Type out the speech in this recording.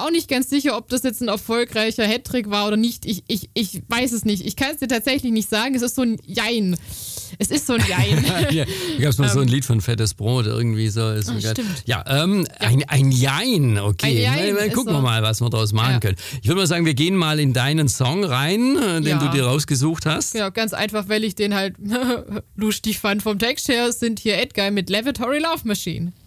auch nicht ganz sicher, ob das jetzt ein erfolgreicher Hattrick war oder nicht. Ich weiß es nicht. Ich kann es dir tatsächlich nicht sagen. Es ist so ein Jein. Es ist so ein Jein. Ja, da gab es mal so ein Lied von Fettes Brot, irgendwie so. Ist stimmt. Ja, ein Jein, okay. Ein Jein Gucken wir so. mal, was wir daraus machen können. Ich würde mal sagen, wir gehen mal in deinen Song rein, den du dir rausgesucht hast. Ja, ganz einfach, weil ich den halt lustig fand vom Text her, sind hier Edguy mit Lavatory Love Machine.